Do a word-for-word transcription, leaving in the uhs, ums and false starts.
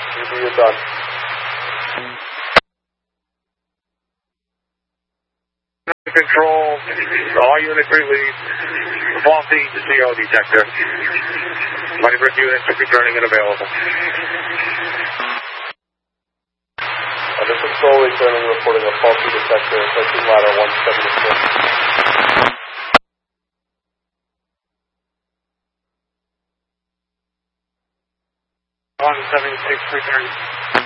You're done. Control, all units release, faulty C O detector. Mighty Brick units are returning and available. Uh, the control returning reporting a faulty detector, approaching ladder one seventy-six. one seventy-six returning.